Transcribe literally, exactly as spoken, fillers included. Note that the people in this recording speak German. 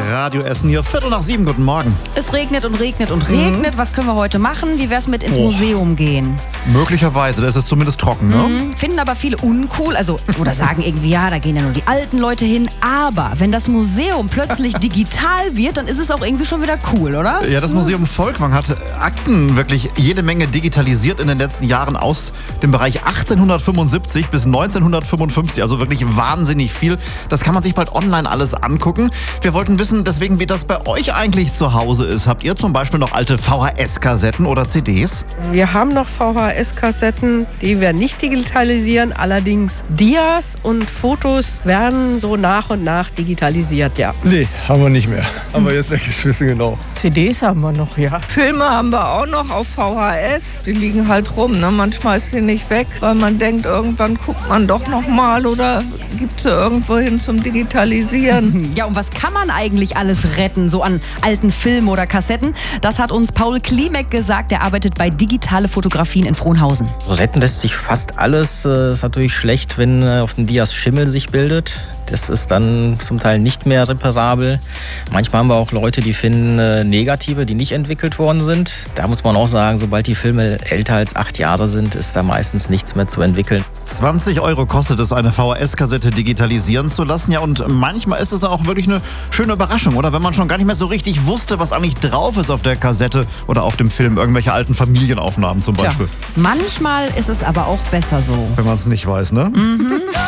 Radio Essen hier. Viertel nach sieben, guten Morgen. Es regnet und regnet und regnet. Mhm. Was können wir heute machen? Wie wär's mit ins Oh. Museum gehen? Möglicherweise, da ist es zumindest trocken, ne? Mhm. Finden aber viele uncool, also oder sagen irgendwie, ja, da gehen ja nur die alten Leute hin. Aber wenn das Museum plötzlich digital wird, dann ist es auch irgendwie schon wieder cool, oder? Ja, das Museum Volkwang hat Akten wirklich jede Menge digitalisiert in den letzten Jahren aus dem Bereich achtzehnhundertfünfundsiebzig bis neunzehnhundertfünfundfünfzig. Also wirklich wahnsinnig viel. Das kann man sich bald online alles angucken. Wir wollten wissen, deswegen, wie das bei euch eigentlich zu Hause ist. Habt ihr zum Beispiel noch alte V H S-Kassetten oder C Ds? Wir haben noch V H S-Kassetten, die wir nicht digitalisieren. Allerdings Dias und Fotos werden so nach und nach digitalisiert, ja. Nee, haben wir nicht mehr. Aber jetzt denke ich wissen genau. C Ds haben wir noch, ja. Filme haben wir auch noch auf V H S. Die liegen halt rum, ne? Man schmeißt sie nicht weg, weil man denkt, irgendwann guckt man doch noch mal oder gibt sie irgendwo hin zum Digitalisieren. Ja, und was kann man eigentlich alles retten, so an alten Filmen oder Kassetten? Das hat uns Paul Klimek gesagt, der arbeitet bei Digitale Fotografien in Frohnhausen. Retten lässt sich fast alles. Es ist natürlich schlecht, wenn auf den Dias Schimmel sich bildet. Das ist dann zum Teil nicht mehr reparabel. Manchmal haben wir auch Leute, die finden äh, Negative, die nicht entwickelt worden sind. Da muss man auch sagen, sobald die Filme älter als acht Jahre sind, ist da meistens nichts mehr zu entwickeln. zwanzig Euro kostet es, eine V H S-Kassette digitalisieren zu lassen. Ja, und manchmal ist es dann auch wirklich eine schöne Überraschung, oder? Wenn man schon gar nicht mehr so richtig wusste, was eigentlich drauf ist auf der Kassette oder auf dem Film. Irgendwelche alten Familienaufnahmen zum Beispiel. Tja, manchmal ist es aber auch besser so. Wenn man es nicht weiß, ne? Mhm.